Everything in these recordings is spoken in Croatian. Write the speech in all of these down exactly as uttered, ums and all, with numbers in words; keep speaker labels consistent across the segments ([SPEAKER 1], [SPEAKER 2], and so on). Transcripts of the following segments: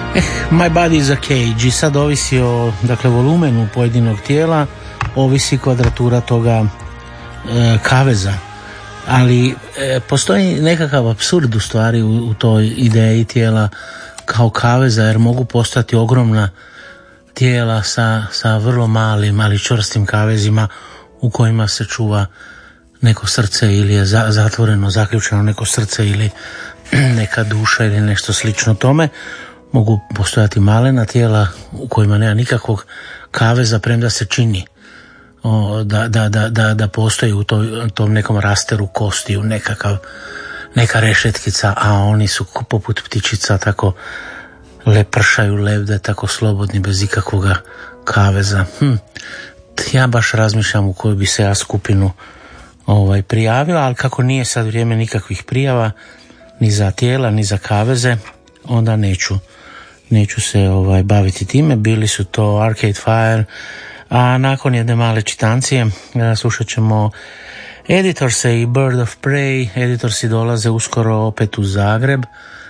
[SPEAKER 1] My body is a cage i sad ovisi o, dakle, volumenu pojedinog tijela, ovisi kvadratura toga e, kaveza, ali e, postoji nekakav apsurd u stvari u, u toj ideji tijela kao kaveza, jer mogu postati ogromna tijela sa, sa vrlo malim, ali čvrstim kavezima u kojima se čuva neko srce ili je za, zatvoreno, zaključeno neko srce ili neka duša ili nešto slično tome. Mogu postojati malena tijela u kojima nema nikakvog kaveza, premda se čini o, da, da, da, da, da postoji u toj, tom nekom rasteru kostiju nekakav, neka rešetkica, a oni su poput ptičica tako lepršaju, lebde, tako slobodni, bez ikakvoga kaveza. Hm. Ja baš razmišljam u koju bi se ja skupinu ovaj, prijavio, ali kako nije sad vrijeme nikakvih prijava, ni za tijela, ni za kaveze, onda neću, neću se ovaj, baviti time. Bili su to Arcade Fire, a nakon jedne male čitancije slušat ćemo Editorse i Bird of Prey. Editorsi dolaze uskoro opet u Zagreb.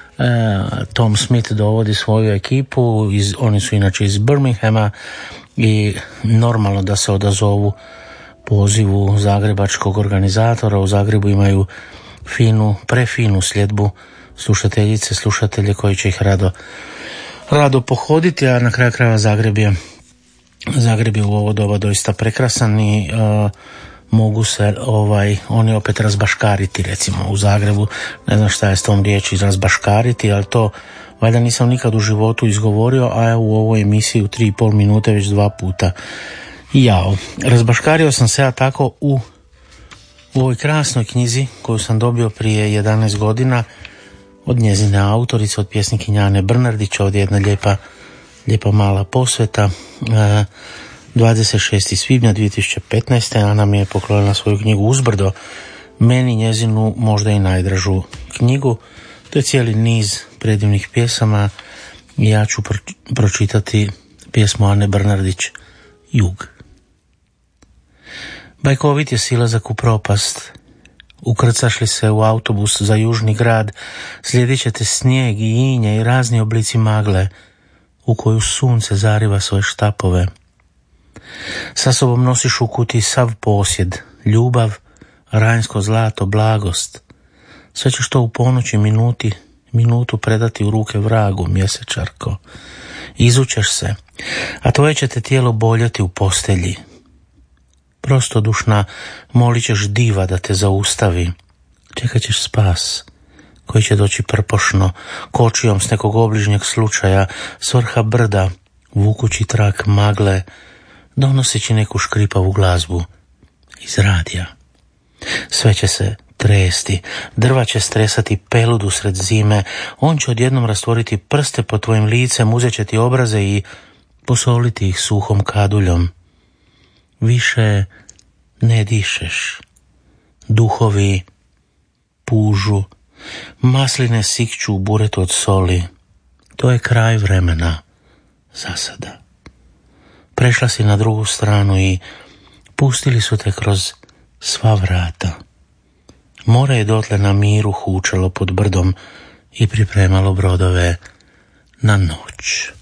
[SPEAKER 1] Tom Smith dovodi svoju ekipu, iz, oni su inače iz Birminghama i normalno da se odazovu pozivu zagrebačkog organizatora. U Zagrebu imaju finu, prefinu sljedbu slušateljice, slušatelje koji će ih rado, rado pohoditi, a na kraju krajeva Zagreb je, Zagreb je u ovo doba doista prekrasan i uh, mogu se ovaj, oni opet razbaškariti, recimo u Zagrebu, ne znam šta je s tom riječi razbaškariti, ali to valjda nisam nikad u životu izgovorio, a u ovoj emisiji u tri i pol minute već dva puta. Jao, razbaškario sam se ja tako u, u ovoj krasnoj knjizi koju sam dobio prije jedanaest godina od njezine autorice, od pjesnikinje Ane Brnardić. Ovdje jedna lijepa, lijepa mala posveta. E, dvadeset šestog svibnja dvije tisuće petnaeste. Ana mi je poklonila svoju knjigu Uzbrdo, meni njezinu možda i najdražu knjigu. To je cijeli niz predivnih pjesama i ja ću pro- pročitati pjesmu Ane Brnardić Jug. Bajkovit je silazak u propast. Ukrcaš li se u autobus za južni grad, slijedit ćete snijeg i inje i razni oblici magle u koju sunce zariva svoje štapove. Sa sobom nosiš u kutiji sav posjed, ljubav, rajnsko zlato, blagost. Sve ćeš to u ponoći minuti, minutu predati u ruke vragu, mjesečarko. Izućeš se, a tvoje će te tijelo boljeti u postelji. Prostodušna, molit ćeš diva da te zaustavi. Čekat ćeš spas, koji će doći prpošno, kočijom s nekog obližnjeg slučaja, s vrha brda, vukući trak magle, donoseći neku škripavu glazbu iz radija. Sve će se tresti, drva će stresati pelud usred zime, on će odjednom rastvoriti prste pod tvojim licem, uzet će ti obraze i posoliti ih suhom kaduljom. Više ne dišeš. Duhovi pužu, masline sikću u buretu od soli. To je kraj vremena za sada. Prešla si na drugu stranu i pustili su te kroz sva vrata. More je dotle na miru hučalo pod brdom i pripremalo brodove na noć.